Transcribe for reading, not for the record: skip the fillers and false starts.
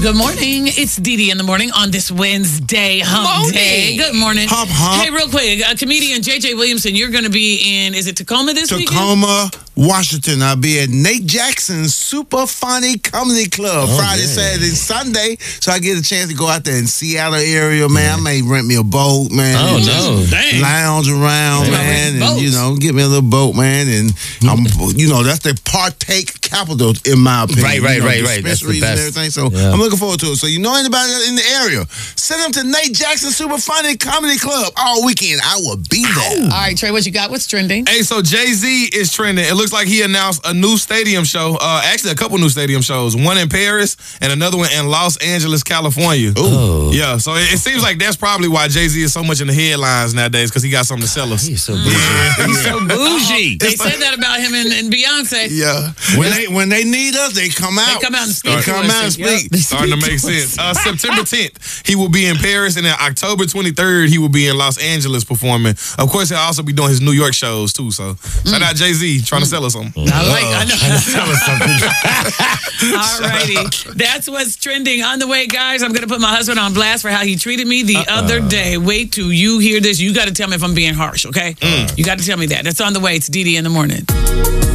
Good morning. It's Dee Dee in the morning on this Wednesday hump day. Good morning. Hump, hump. Hey, real quick, comedian J.J. Williamson, you're going to be in, is it Tacoma this weekend? Tacoma, Washington. I'll be at Nate Jackson's Super Funny Comedy Club Friday, Saturday, Sunday. So I get a chance to go out there in Seattle area, man. I may rent me a boat, man. Oh, no. Dang. Lounge around, man. And, get me a little boat, man. And, that's the partake capital, in my opinion. Right. That's the Dispensaries best. and everything. So I'm looking forward to it. So anybody in the area, send them to Nate Jackson Super Funny Comedy Club all weekend. I will be there. All right, Trey, what you got? What's trending? Hey, so Jay-Z is trending. It looks like he announced a new stadium show. Actually, a couple new stadium shows. One in Paris and another one in Los Angeles, California. Oh. Yeah, so it seems like that's probably why Jay-Z is so much in the headlines nowadays, because he got something to sell us. He's so bougie. He's so bougie. They said that about him and Beyonce. Yeah. When they need us, they come out. They come out and speak. Starting to make sense. September 10th, he will be in Paris, and then October 23rd, he will be in Los Angeles performing. Of course, he'll also be doing his New York shows, too. So, shout out Jay-Z trying to sell us something. I know. Tell us something. All righty. That's what's trending. On the way, guys, I'm going to put my husband on blast for how he treated me the other day. Wait till you hear this. You got to tell me if I'm being harsh, okay? You got to tell me that. That's on the way. It's Dee Dee in the morning.